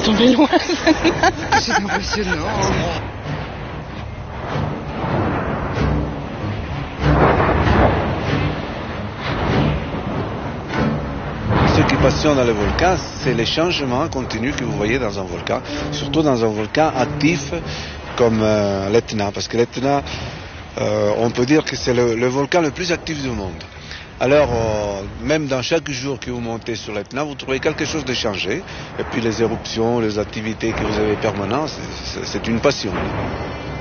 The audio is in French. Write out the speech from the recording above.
tombé loin. C'est impressionnant. Ce qui passionne dans le volcan, c'est les changements continus que vous voyez dans un volcan, surtout dans un volcan actif comme l'Etna, parce que l'Etna, on peut dire que c'est le volcan le plus actif du monde. Alors, même dans chaque jour que vous montez sur l'Etna, vous trouvez quelque chose de changé, et puis les éruptions, les activités que vous avez permanentes, c'est une passion.